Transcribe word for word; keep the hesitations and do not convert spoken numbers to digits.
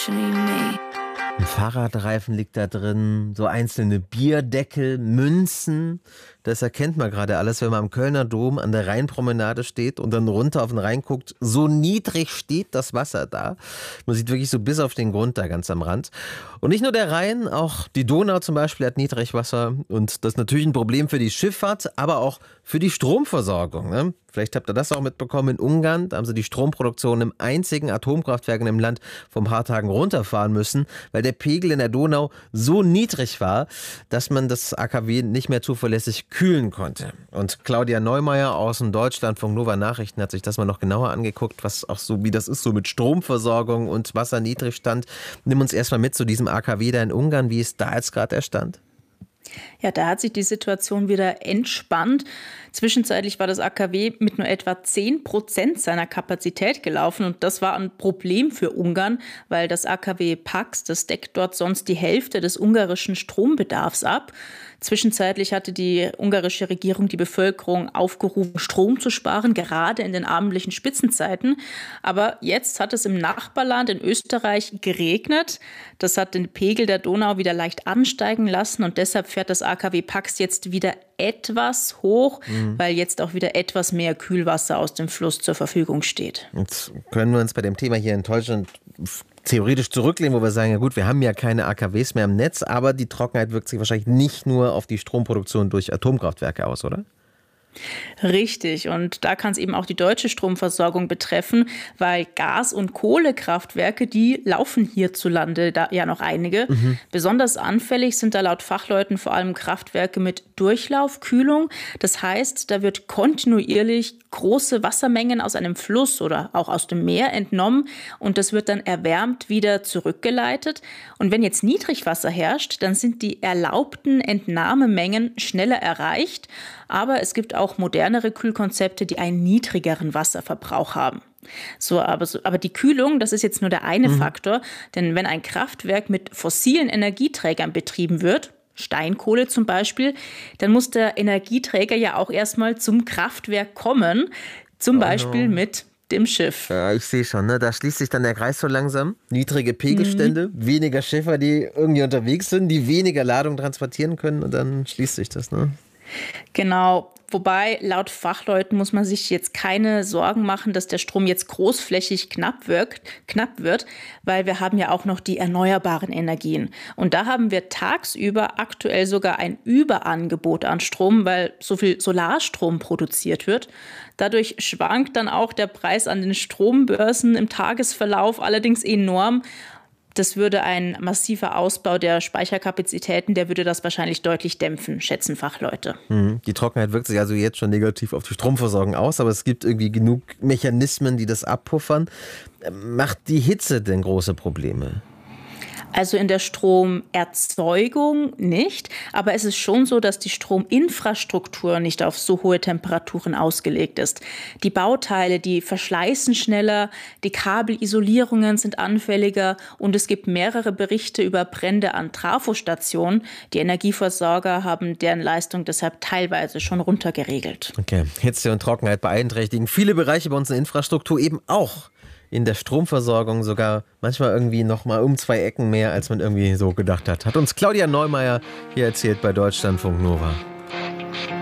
questioning me. Ein Fahrradreifen liegt da drin, so einzelne Bierdeckel, Münzen. Das erkennt man gerade alles, wenn man am Kölner Dom an der Rheinpromenade steht und dann runter auf den Rhein guckt. So niedrig steht das Wasser da. Man sieht wirklich so bis auf den Grund da ganz am Rand. Und nicht nur der Rhein, auch die Donau zum Beispiel hat Niedrigwasser. Und das ist natürlich ein Problem für die Schifffahrt, aber auch für die Stromversorgung. Ne? Vielleicht habt ihr das auch mitbekommen. In Ungarn, da haben sie die Stromproduktion im einzigen Atomkraftwerk in dem Land vom Hartagen runterfahren müssen, weil der Pegel in der Donau so niedrig war, dass man das A K W nicht mehr zuverlässig kühlen konnte. Und Claudia Neumeier aus dem Deutschlandfunk Nova Nachrichten hat sich das mal noch genauer angeguckt, was auch so, wie das ist, so mit Stromversorgung und Wasserniedrigstand. Nimm uns erstmal mit zu diesem A K W da in Ungarn. Wie ist da jetzt gerade der Stand? Ja, da hat sich die Situation wieder entspannt. Zwischenzeitlich war das A K W mit nur etwa zehn Prozent seiner Kapazität gelaufen und das war ein Problem für Ungarn, weil das A K W Paks, das deckt dort sonst die Hälfte des ungarischen Strombedarfs ab. Zwischenzeitlich hatte die ungarische Regierung die Bevölkerung aufgerufen, Strom zu sparen, gerade in den abendlichen Spitzenzeiten. Aber jetzt hat es im Nachbarland in Österreich geregnet. Das hat den Pegel der Donau wieder leicht ansteigen lassen und deshalb fährt das A K W Paks jetzt wieder etwas hoch, mhm. weil jetzt auch wieder etwas mehr Kühlwasser aus dem Fluss zur Verfügung steht. Jetzt können wir uns bei dem Thema hier in Deutschland theoretisch zurücklehnen, wo wir sagen, ja gut, wir haben ja keine A K Ws mehr im Netz, aber die Trockenheit wirkt sich wahrscheinlich nicht nur auf die Stromproduktion durch Atomkraftwerke aus, oder? Richtig. Und da kann es eben auch die deutsche Stromversorgung betreffen, weil Gas- und Kohlekraftwerke, die laufen hierzulande da ja noch einige. Mhm. Besonders anfällig sind da laut Fachleuten vor allem Kraftwerke mit Durchlaufkühlung. Das heißt, da wird kontinuierlich große Wassermengen aus einem Fluss oder auch aus dem Meer entnommen und das wird dann erwärmt wieder zurückgeleitet. Und wenn jetzt Niedrigwasser herrscht, dann sind die erlaubten Entnahmemengen schneller erreicht. Aber es gibt auch modernere Kühlkonzepte, die einen niedrigeren Wasserverbrauch haben. So, aber, so, aber die Kühlung, das ist jetzt nur der eine mhm. Faktor. Denn wenn ein Kraftwerk mit fossilen Energieträgern betrieben wird, Steinkohle zum Beispiel, dann muss der Energieträger ja auch erstmal zum Kraftwerk kommen. Zum oh Beispiel no. mit dem Schiff. Ja, ich sehe schon, ne? Da schließt sich dann der Kreis so langsam. Niedrige Pegelstände, mhm. weniger Schiffer, die irgendwie unterwegs sind, die weniger Ladung transportieren können und dann schließt sich das, ne? Genau, wobei laut Fachleuten muss man sich jetzt keine Sorgen machen, dass der Strom jetzt großflächig knapp wirkt, knapp wird, weil wir haben ja auch noch die erneuerbaren Energien. Und da haben wir tagsüber aktuell sogar ein Überangebot an Strom, weil so viel Solarstrom produziert wird. Dadurch schwankt dann auch der Preis an den Strombörsen im Tagesverlauf allerdings enorm. Das würde ein massiver Ausbau der Speicherkapazitäten, der würde das wahrscheinlich deutlich dämpfen, schätzen Fachleute. Die Trockenheit wirkt sich also jetzt schon negativ auf die Stromversorgung aus, aber es gibt irgendwie genug Mechanismen, die das abpuffern. Macht die Hitze denn große Probleme? Also in der Stromerzeugung nicht, aber es ist schon so, dass die Strominfrastruktur nicht auf so hohe Temperaturen ausgelegt ist. Die Bauteile, die verschleißen schneller, die Kabelisolierungen sind anfälliger und es gibt mehrere Berichte über Brände an Trafostationen. Die Energieversorger haben deren Leistung deshalb teilweise schon runtergeregelt. Okay, Hitze und Trockenheit beeinträchtigen viele Bereiche bei uns in der Infrastruktur, eben auch in der Stromversorgung, sogar manchmal irgendwie noch mal um zwei Ecken mehr, als man irgendwie so gedacht hat. Hat uns Claudia Neumeier hier erzählt bei Deutschlandfunk Nova.